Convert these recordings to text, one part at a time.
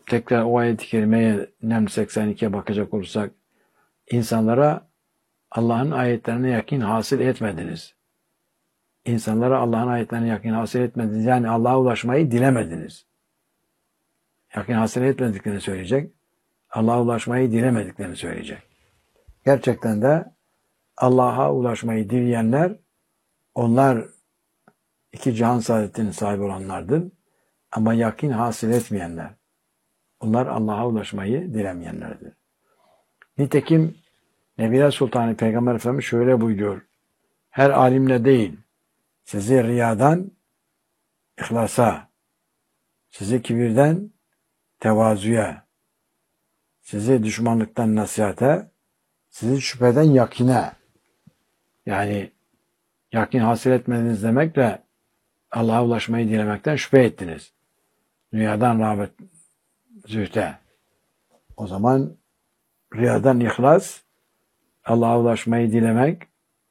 tekrar o ayet-i kerimeye Neml 82'ye bakacak olursak, insanlara Allah'ın ayetlerine yakin hasıl etmediniz. İnsanlara Allah'ın ayetlerine yakin hasıl etmediniz. Yani Allah'a ulaşmayı dilemediniz. Yakin hasıl etmediklerini söyleyecek. Allah'a ulaşmayı dilemediklerini söyleyecek. Gerçekten de Allah'a ulaşmayı dileyenler, onlar iki cihan saadetinin sahibi olanlardır. Ama yakin hasıl etmeyenler, onlar Allah'a ulaşmayı dilemeyenlerdir. Nitekim Nebiler Sultanı Peygamber Efendimiz şöyle buyuruyor. Her alimle değil, sizi riyadan ihlasa, sizi kibirden tevazuya, sizi düşmanlıktan nasihate, sizi şüpheden yakine, yani yakin hasıl etmediniz demekle Allah'a ulaşmayı dilemekten şüphe ettiniz. Dünyadan rağbet, zühte. O zaman riyadan ihlas, Allah'a ulaşmayı dilemek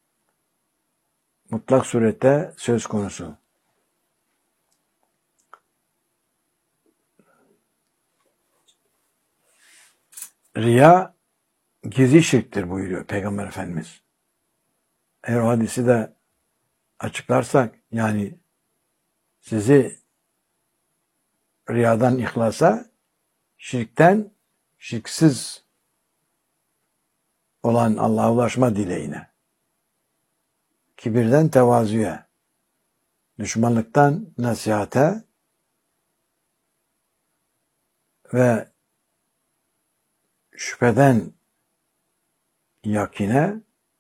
mutlak surette söz konusu. Riya gizli şirktir buyuruyor Peygamber Efendimiz. Eğer o hadisi de açıklarsak, yani sizi riyadan ihlasa, şirkten şirksiz olan Allah'a ulaşma dileğine, kibirden tevazuya, düşmanlıktan nasihate ve şüpheden yakine,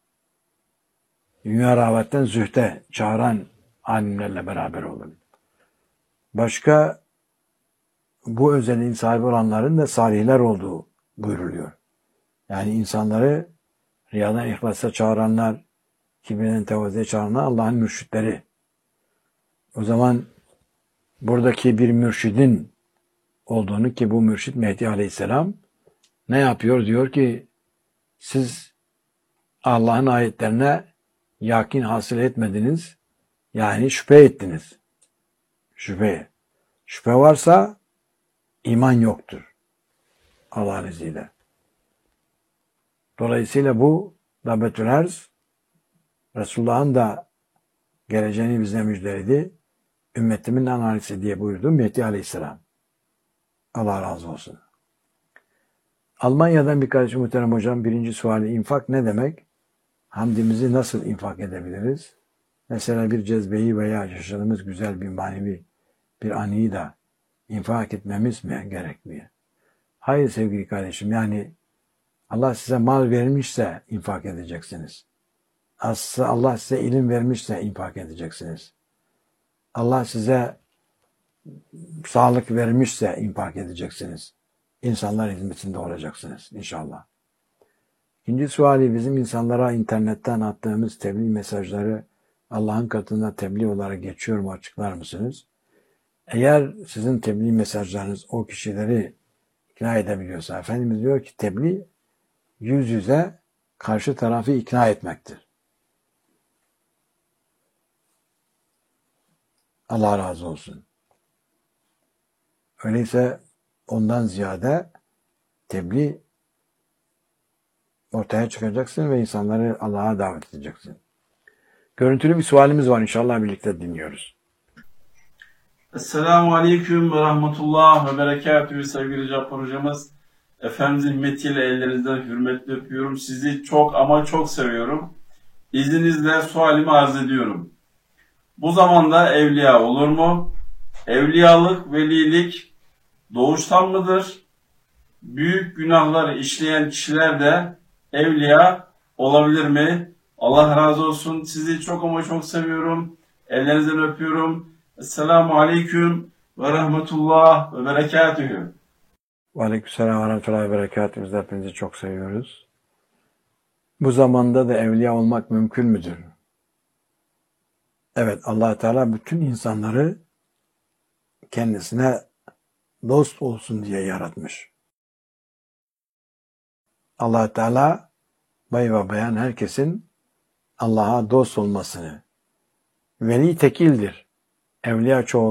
dünya rağbetten zühte çağıran alimlerle beraber olun. Başka bu özelliğin sahibi olanların da salihler olduğu buyruluyor. Yani insanları riyadan ihlasa çağıranlar, kibirden tevazuya çağıranlar Allah'ın mürşitleri. O zaman buradaki bir mürşidin olduğunu, ki bu mürşid Mehdi Aleyhisselam ne yapıyor? Diyor ki siz Allah'ın ayetlerine yakin hasıl etmediniz. Yani şüphe ettiniz. Şüphe. Şüphe varsa iman yoktur. Allah'ın izniyle. Dolayısıyla bu Dabetül Erz, Resulullah'ın da geleceğini bize müjdeledi. Ümmetimin analisi diye buyurdu Mehdi Aleyhisselam. Allah razı olsun. Almanya'dan bir kardeşim, muhterem hocam, birinci suali, infak ne demek? Hamdimizi nasıl infak edebiliriz? Mesela bir cezbeyi veya yaşadığımız güzel bir manevi bir anıyı da infak etmemiz mi gerekmiyor? Hayır sevgili kardeşim, yani Allah size mal vermişse infak edeceksiniz. Allah size ilim vermişse infak edeceksiniz. Allah size sağlık vermişse infak edeceksiniz. İnsanlar hizmetinde olacaksınız inşallah. İkinci suali, bizim insanlara internetten attığımız tebliğ mesajları Allah'ın katında tebliğ olarak geçiyor mu, açıklar mısınız? Eğer sizin tebliğ mesajlarınız o kişileri ikna edebiliyorsa, Efendimiz diyor ki tebliğ yüz yüze karşı tarafı ikna etmektir. Allah razı olsun. Öyleyse ondan ziyade tebliğ ortaya çıkacaksın ve insanları Allah'a davet edeceksin. Görüntülü bir sualimiz var, inşallah birlikte dinliyoruz. Esselamu Aleyküm ve Rahmetullah ve Berekatühü sevgili Cappar hocamız. Efendimizin hürmetiyle ellerinizden hürmetle öpüyorum. Sizi çok ama çok seviyorum. İzninizle sualimi arz ediyorum. Bu zamanda evliya olur mu? Evliyalık, velilik doğuştan mıdır? Büyük günahları işleyen kişiler de evliya olabilir mi? Allah razı olsun. Sizi çok ama çok seviyorum. Ellerinizden öpüyorum. Esselamu Aleyküm ve Rahmetullah ve Berekatühü. Ve Aleykümselam ve Rahmetullah ve Berekatühü. Biz de hepinizi çok seviyoruz. Bu zamanda da evliya olmak mümkün müdür? Evet, Allah Teala bütün insanları kendisine dost olsun diye yaratmış. Allah Teala bay ve bayan herkesin Allah'a dost olmasını, veli tekildir, evliya çoğul